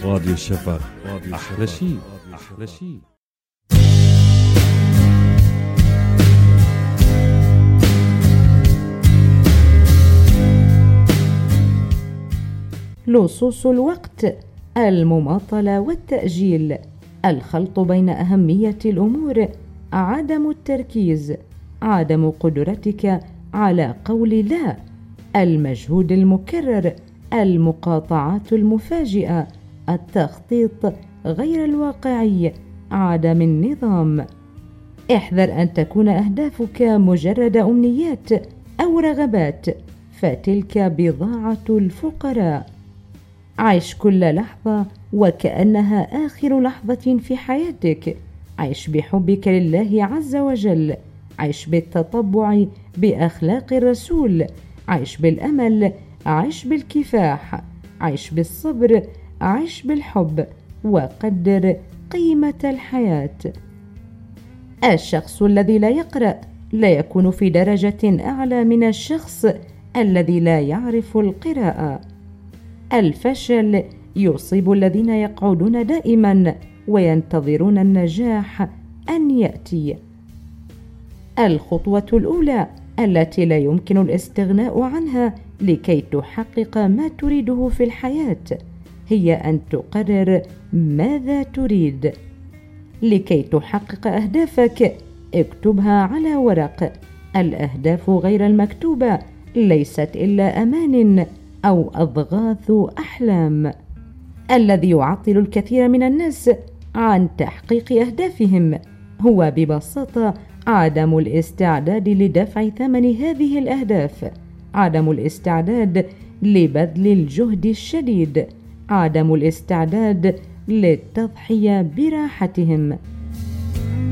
راديو الشفق، أحلى شيء أحلى شيء. لصوص الوقت، المماطلة والتأجيل، الخلط بين أهمية الأمور، عدم التركيز، عدم قدرتك على قول لا، المجهود المكرر، المقاطعات المفاجئة، التخطيط غير الواقعي، عدم النظام. احذر أن تكون أهدافك مجرد أمنيات أو رغبات، فتلك بضاعة الفقراء. عيش كل لحظة وكأنها آخر لحظة في حياتك. عيش بحبك لله عز وجل. عيش بالتطبع بأخلاق الرسول. عيش بالأمل. عيش بالكفاح. عيش بالصبر. عيش بالحب، وقدر قيمة الحياة. الشخص الذي لا يقرأ لا يكون في درجة أعلى من الشخص الذي لا يعرف القراءة. الفشل يصيب الذين يقعدون دائما وينتظرون النجاح أن يأتي. الخطوة الأولى التي لا يمكن الاستغناء عنها لكي تحقق ما تريده في الحياة هي أن تقرر ماذا تريد. لكي تحقق أهدافك اكتبها على ورق. الأهداف غير المكتوبة ليست إلا أمان أو أضغاث أحلام. الذي يعطل الكثير من الناس عن تحقيق أهدافهم هو ببساطة عدم الاستعداد لدفع ثمن هذه الأهداف، عدم الاستعداد لبذل الجهد الشديد، عدم الاستعداد للتضحية براحتهم.